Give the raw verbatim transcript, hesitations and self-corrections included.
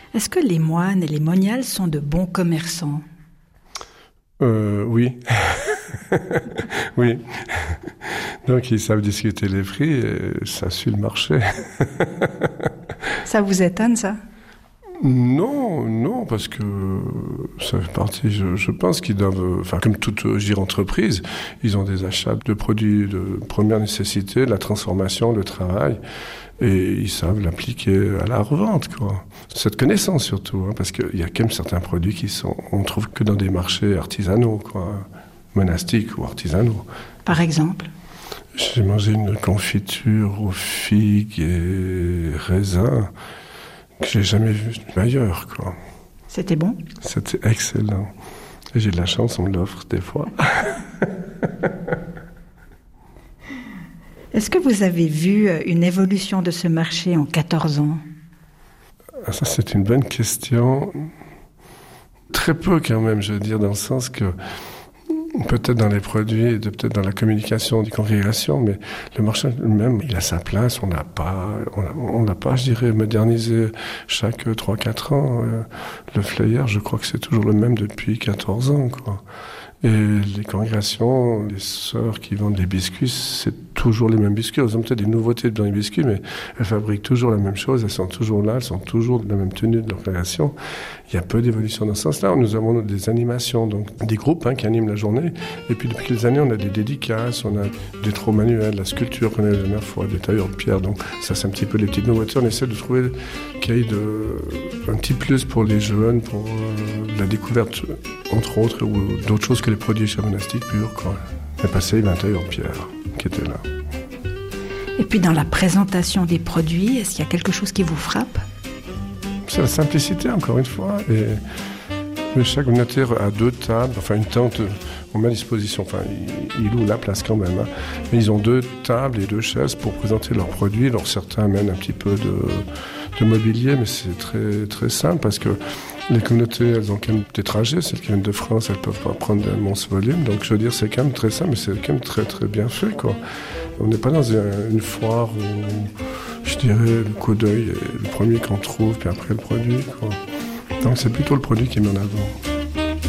Est-ce que les moines et les moniales sont de bons commerçants ? Euh, oui. Oui. Donc, ils savent discuter les prix et ça suit le marché. Ça vous étonne, ça ? Non, non, parce que ça fait partie, je, je pense qu'ils doivent, enfin, comme toute euh, gire entreprise, ils ont des achats de produits de première nécessité, de la transformation, le travail, et ils savent l'appliquer à la revente, quoi. Cette connaissance surtout, hein, parce qu'il y a quand même certains produits qui sont, on trouve que dans des marchés artisanaux, quoi, monastiques ou artisanaux. Par exemple ? J'ai mangé une confiture aux figues et raisins que j'ai jamais vu ailleurs, quoi. C'était bon ? C'était excellent. Et j'ai de la chance, on me l'offre des fois. Est-ce que vous avez vu une évolution de ce marché en quatorze ans ? Ah, ça, c'est une bonne question. Très peu, quand même, je veux dire, dans le sens que peut-être dans les produits, peut-être dans la communication des congrégations, mais le marché lui-même, il a sa place. On n'a pas, on n'a pas, je dirais, modernisé chaque trois quatre ans. Le flyer, je crois que c'est toujours le même depuis quatorze ans, quoi. Et les congrégations, les sœurs qui vendent les biscuits, c'est toujours les mêmes biscuits. Elles ont peut-être des nouveautés dans les biscuits, mais elles fabriquent toujours la même chose. Elles sont toujours là, elles sont toujours de la même tenue de leur création. Il y a peu d'évolution dans ce sens-là. Nous avons des animations, donc des groupes hein, qui animent la journée. Et puis depuis quelques années, on a des dédicaces, on a des trous manuels, la sculpture qu'on a la dernière fois, des tailleurs de pierre. Donc ça, c'est un petit peu les petites nouveautés. On essaie de trouver qu'il y ait de, un petit plus pour les jeunes, pour euh, la découverte, entre autres, ou d'autres choses que les produits chez Monastique purs, quoi. Et passé, il y avait un tailleur de pierre qui était là. Et puis dans la présentation des produits, est-ce qu'il y a quelque chose qui vous frappe ? C'est la simplicité, encore une fois. Et chaque notaire a deux tables, enfin une tente, on met à disposition, enfin ils louent la place quand même. Hein. Mais ils ont deux tables et deux chaises pour présenter leurs produits. Alors certains amènent un petit peu de, de mobilier, mais c'est très, très simple parce que les communautés, elles ont quand même des trajets. Celles qui viennent de France, elles ne peuvent pas prendre un immense volume. Donc je veux dire, c'est quand même très simple, mais c'est quand même très très bien fait, quoi. On n'est pas dans une foire où, je dirais, le coup d'œil est le premier qu'on trouve, puis après le produit, quoi. Donc c'est plutôt le produit qui est mis en avant.